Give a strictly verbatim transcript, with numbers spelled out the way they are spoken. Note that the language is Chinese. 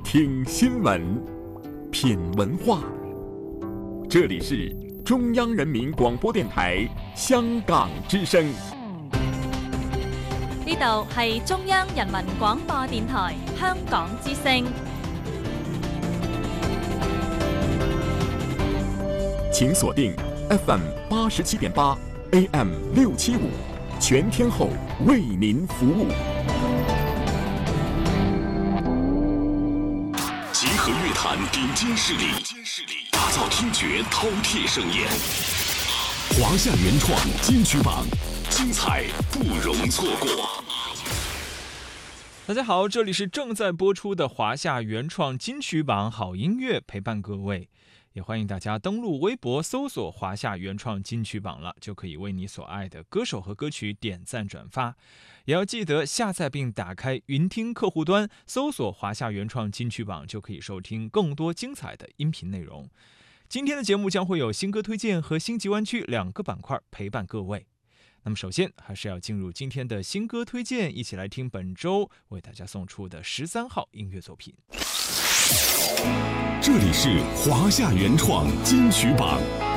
听新闻，品文化。这里是中央人民廣播電台香港之聲。 呢度係中央人民廣播電台香港之聲。 請鎖定 F M 八十七點八 A M 六七五，全天候為您服務。 集合樂壇頂尖勢力，打造聽覺饕餮盛宴。華夏原創金曲榜，精彩不容錯過。 大家好，这里是正在播出的华夏原创金曲榜，好音乐陪伴各位。也欢迎大家登录微博搜索华夏原创金曲榜了，就可以为你所爱的歌手和歌曲点赞转发。也要记得下载并打开云听客户端，搜索华夏原创金曲榜，就可以收听更多精彩的音频内容。今天的节目将会有新歌推荐和新极湾区两个板块陪伴各位。那么首先还是要进入今天的新歌推荐，一起来听本周为大家送出的十三号音乐作品。 这里是华夏原创金曲榜。